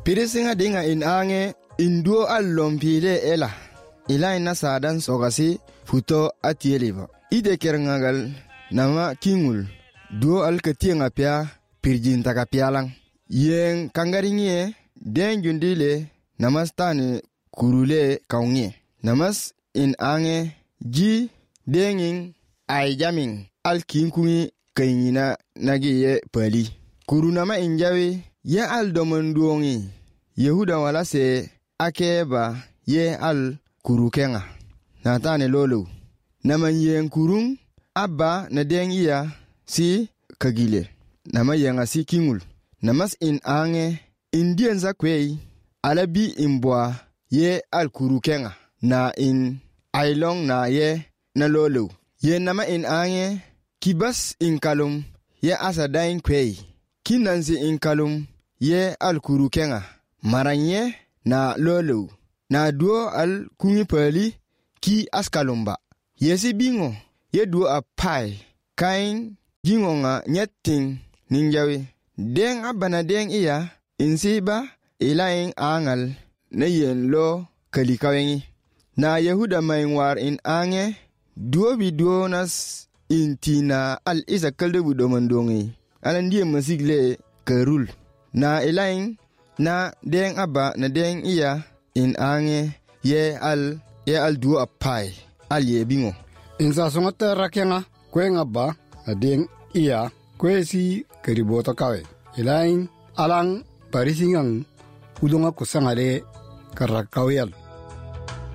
Pirisinga dinga in ange induo allompile ela. Ila ina sadan sogasi futo atieliba. Ide kerengagal nama kingul. Duo alketienga pia pirjin takapialang. Yen kangaringie den jundile namastani kurule kaungie. Namas in ange ji denging ay jaming alkinkui kayina nagiye pali. Kurunama injawi ye al domonduongi. Yehuda wala se akeba ye al kurukenga. Natane lolo. Naman yen kurung abba na deng iya si kagile. Nama yenga si kingul. Namas in ange indien za kwei alabi imbwa ye al kurukenga. Na in ailong na ye na lolo. Ye nama in ange kibas in kalum ye asa dain kwei. Kinansi in kalum ye al kurukenga. Maranye na lolo. Na duo al kungi pali ki askalumba. Yesi bingo ye duo a pai. Kain jingo nga nyeting ninjawi. Deng abana deng iya insiba ilaing angal na yen lo kalikawengi. Na Yehuda maingwar in ange duo biduo nas intina al isa kalde budomandongi. Alandie masigle kerul. Na ilaing na deng abba na deng iya in ange ye al duo a pai. Al ye bingo. Insa songata rakenga kwen abba na deng iya kwesi keribota kawe. Ilaing alang parisingang udonga kusangale karakawel.